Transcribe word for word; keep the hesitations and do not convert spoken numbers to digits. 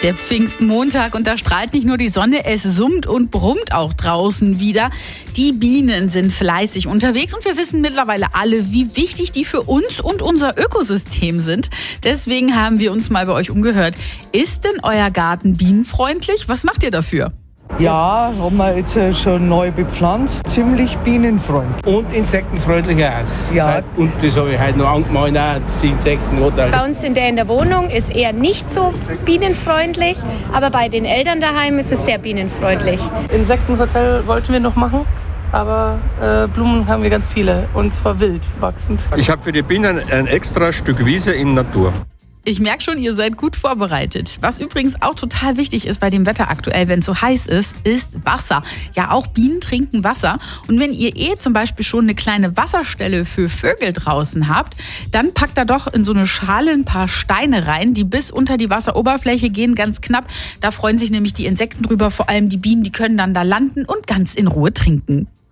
Der Pfingstmontag und da strahlt nicht nur die Sonne, es summt und brummt auch draußen wieder. Die Bienen sind fleißig unterwegs und wir wissen mittlerweile alle, wie wichtig die für uns und unser Ökosystem sind. Deswegen haben wir uns mal bei euch umgehört. Ist denn euer Garten bienenfreundlich? Was macht ihr dafür? Ja, haben wir jetzt schon neu bepflanzt. Ziemlich bienenfreundlich. Und insektenfreundlich auch. Ja. Und das habe ich heute noch angemalt, auch die Insekten. Oder bei uns in der, in der Wohnung ist eher nicht so bienenfreundlich, aber bei den Eltern daheim ist es sehr bienenfreundlich. Insektenhotel wollten wir noch machen, aber äh, Blumen haben wir ganz viele und zwar wild wachsend. Ich habe für die Bienen ein extra Stück Wiese in Natur. Ich merke schon, ihr seid gut vorbereitet. Was übrigens auch total wichtig ist bei dem Wetter aktuell, wenn es so heiß ist, ist Wasser. Ja, auch Bienen trinken Wasser. Und wenn ihr eh zum Beispiel schon eine kleine Wasserstelle für Vögel draußen habt, dann packt da doch in so eine Schale ein paar Steine rein, die bis unter die Wasseroberfläche gehen, ganz knapp. Da freuen sich nämlich die Insekten drüber, vor allem die Bienen, die können dann da landen und ganz in Ruhe trinken.